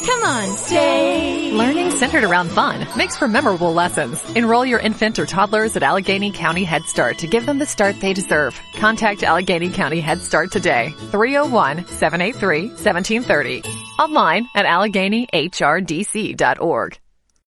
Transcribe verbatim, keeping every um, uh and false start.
Come on, stay. Learning centered around fun makes for memorable lessons. Enroll your infant or toddlers at Allegheny County Head Start to give them the start they deserve. Contact Allegheny County Head Start today. three oh one, seven eight three, one seven three oh. Online at Allegheny H R D C dot org.